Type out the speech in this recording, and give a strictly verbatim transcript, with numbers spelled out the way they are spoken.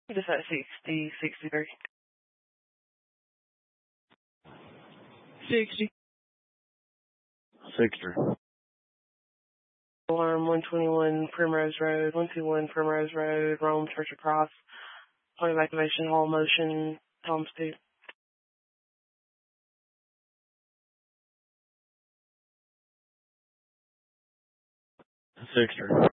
Just at sixty, sixty-three. sixty. sixty. Alarm one twenty-one Primrose Road, one two one Primrose Road, Rome Church Across. Point of activation, Hall Motion, Tom Stew. sixty.